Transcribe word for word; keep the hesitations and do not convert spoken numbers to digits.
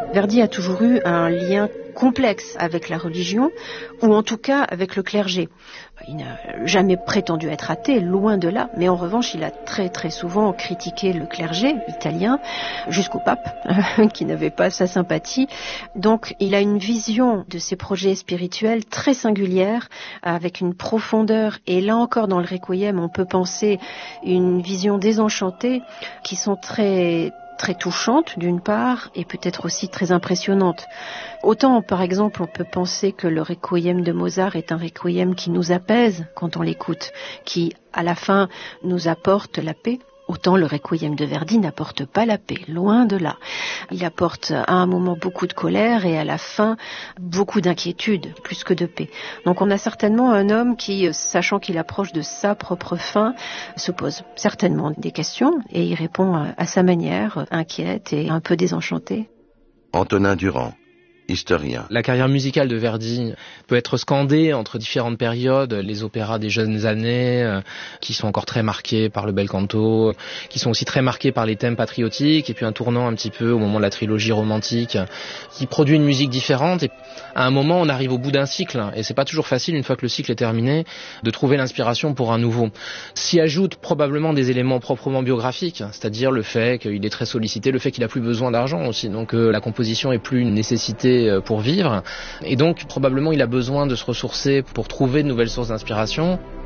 Verdi a toujours eu un lien complexe avec la religion, ou en tout cas avec le clergé. Il n'a jamais prétendu être athée, loin de là, mais en revanche, il a très très souvent critiqué le clergé italien, jusqu'au pape, qui n'avait pas sa sympathie. Donc, il a une vision de ses projets spirituels très singulière, avec une profondeur, et là encore dans le Requiem, on peut penser une vision désenchantée, qui sont très... très touchante d'une part et peut-être aussi très impressionnante. Autant par exemple on peut penser que le requiem de Mozart est un requiem qui nous apaise quand on l'écoute, qui à la fin nous apporte la paix. Autant le requiem de Verdi n'apporte pas la paix, loin de là. Il apporte à un moment beaucoup de colère et à la fin beaucoup d'inquiétude, plus que de paix. Donc on a certainement un homme qui, sachant qu'il approche de sa propre fin, se pose certainement des questions et il répond à sa manière, inquiète et un peu désenchantée. Antonin Durand, historien. La carrière musicale de Verdi peut être scandée entre différentes périodes, les opéras des jeunes années, euh, qui sont encore très marqués par le bel canto, qui sont aussi très marqués par les thèmes patriotiques, et puis un tournant un petit peu au moment de la trilogie romantique, qui produit une musique différente. Et à un moment, on arrive au bout d'un cycle, et c'est pas toujours facile, une fois que le cycle est terminé, de trouver l'inspiration pour un nouveau. S'y ajoute probablement des éléments proprement biographiques, c'est-à-dire le fait qu'il est très sollicité, le fait qu'il a plus besoin d'argent aussi, donc euh, la composition est plus une nécessité pour vivre, et donc probablement il a besoin de se ressourcer pour trouver de nouvelles sources d'inspiration.